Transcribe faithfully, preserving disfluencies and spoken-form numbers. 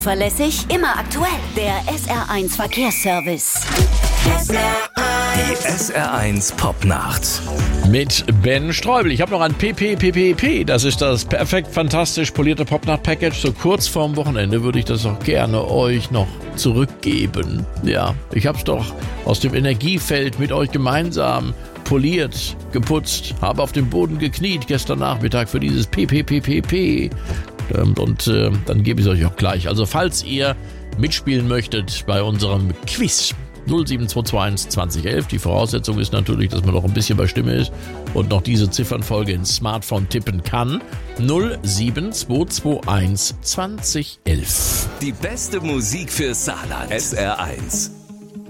Verlässlich, immer aktuell. Der S R eins Verkehrsservice. S R eins. Die S R eins Popnacht. Mit Ben Streubel. Ich habe noch ein P P P P P. Das ist das perfekt fantastisch polierte Popnacht-Package. So kurz vorm Wochenende würde ich das auch gerne euch noch zurückgeben. Ja, ich habe es doch aus dem Energiefeld mit euch gemeinsam poliert, geputzt, habe auf dem Boden gekniet gestern Nachmittag für dieses P P P P P. Und, und äh, dann gebe ich es euch auch gleich. Also falls ihr mitspielen möchtet bei unserem Quiz null sieben zwei zwei eins zwanzig elf. Die Voraussetzung ist natürlich, dass man noch ein bisschen bei Stimme ist und noch diese Ziffernfolge ins Smartphone tippen kann. null sieben zwei zwei eins zwanzig elf. Die beste Musik für Saarland. S R eins.